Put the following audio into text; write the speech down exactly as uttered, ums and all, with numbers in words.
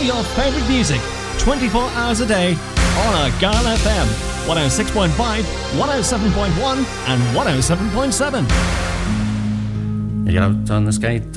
your favourite music twenty-four hours a day on Argyle F M, one oh six point five, one oh seven point one and one oh seven point seven. You get out on the skate